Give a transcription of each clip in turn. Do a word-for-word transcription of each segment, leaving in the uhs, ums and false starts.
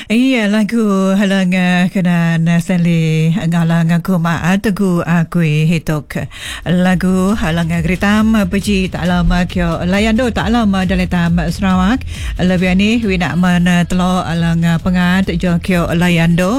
Iya lagu halang kena nasali ngalang aku ma tegu aku hitok lagu halang gritam beji tak lama kyo layando tak lama dalam tam Sarawak lebih ni wina man telo alang pengat jo kyo layando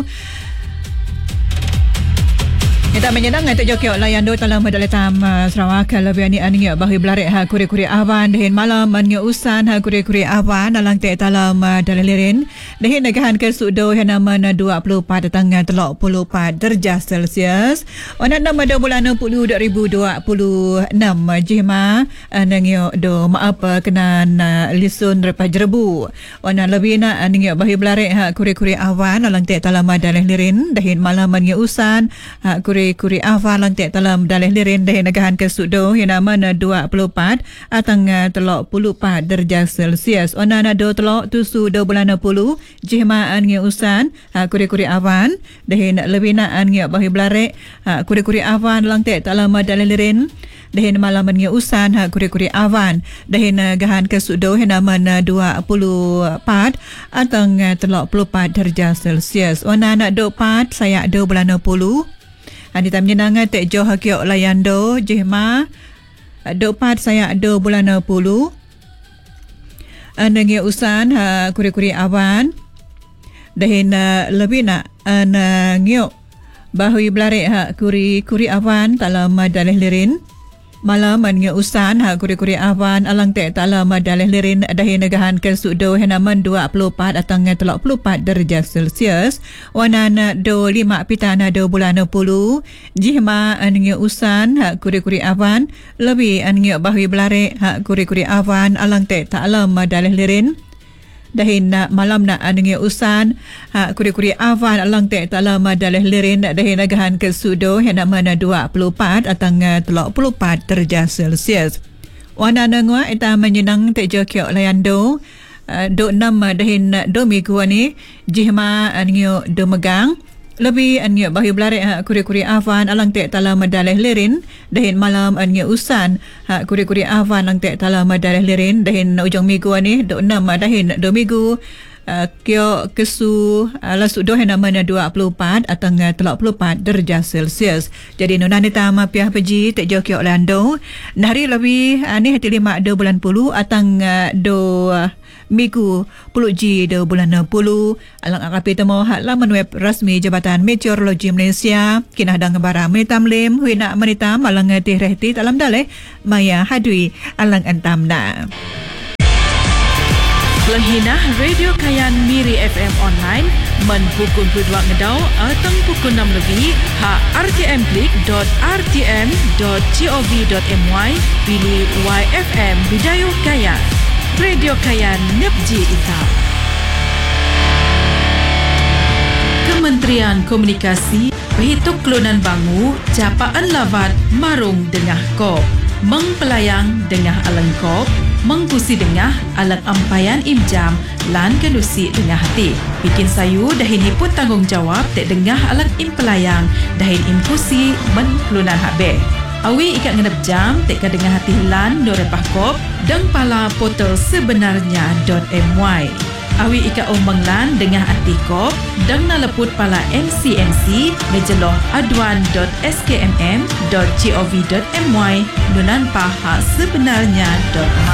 kita menyenang untuk jokyo layando dalam dalam Sarawak lebih ni ani bahu belarik ha kuri-kuri awan dehin malam annya usan ha kuri-kuri awan dalam te dalam dalilirin dehin negahan ke sudo yang nama dua puluh empat tanggal tiga puluh empat darjah Celsius wana nama do bulan enam puluh dua ribu dua puluh enam jihma annya do maaf kenan lisun repah jerebu wana lebih na ani bahu belarik ha kuri-kuri awan dalam te dalam dalilirin dehin malam annya usan ha kuri kuri awan lang tiap dalam dalih lirin dari negahan ke sudo yang nama dua puluh empat atang tiga puluh empat darjah Celsius ona na do telok tusu do bulan enam puluh jihmaan ngi usan ha kuri-kuri awan dahin lebih naan ngi bahi belarik ha kuri-kuri awan lang tiap dalam dalih lirin dahin malam ngi usan ha kuri-kuri awan dahin negahan ke sudo yang nama dua puluh empat atang tiga puluh empat darjah Celsius ona na do empat saya do bulan enam puluh Andi tam jenangan tek jo hakio layando jehma do pat saya do bulan enam puluh anenge usan ha kuri-kuri awan dahin lebih nak an ngio bahui belarik ha kuri-kuri awan dalam dalih lirin malam ange usan ha kuri-kuri awan alang tek dalam dalih lirin dahin negahan ke sudo henaman dua puluh empat atang tiga puluh empat darjah Celsius wanan do lima pitana do bulan enam puluh jihma ange usan ha kuri-kuri awan lebih ange bahui belarik ha kuri-kuri awan alang tek dalam dalih lirin dahin malam nak anenge usan ha kuri-kuri awan alang tek dalam dalih lirin dahin negahan ke sudo yang nama dua puluh empat atang tiga puluh empat darjah Celsius wana nangwa eta menyenang tek jokyo layando do enam dahin do minggu ni jihma anenge do megang lebih annya bahu belarik ha kuri-kuri awan alang tek dalam dalih lirin dahin malam annya usan ha kuri-kuri awan alang tek dalam dalih lirin dahin ujung minggu ni do enam dahin do minggu uh, kyo kesu ala sudo nama dua puluh empat atang tiga puluh empat darjah Celsius jadi nona ni tama piah peji tek jo kyo lando nari lebih ani hati lima do bulan puluh atang do Migu puluh G do bulan enam puluh alang akapi temo hak laman web rasmi Jabatan Meteorologi Malaysia kinah dang bara menitam lim huina menitam alang tih rehti dalam daleh maya hadui alang antamna Langhinah Radio Kayan Miri F M online men pukul dua ngedau atang pukul enam lebih ha r t m klik dot r t m dot gov dot my pilih Y F M Bidayu Kayan Radio Kayan Nepji Ita. Kementerian Komunikasi berhitung kelunan bangu capaan lavat marung dengah kop mengpelayang dengah alang kop mengkusi dengah alang ampayan imjam lan kenusi dengah hati bikin sayu dahin hipun tanggungjawab tek dengah alang impelayang dahin imkusi men kelunan habe awi ikat ngenep jam tek ka dengah hati lan do repah kop deng pala portal sebenarnya .my awi ikat ombang lan dengah hati kop deng naleput pala M C M C mejeloh aduan dot s k m m dot gov dot my nunan paha sebenarnya .my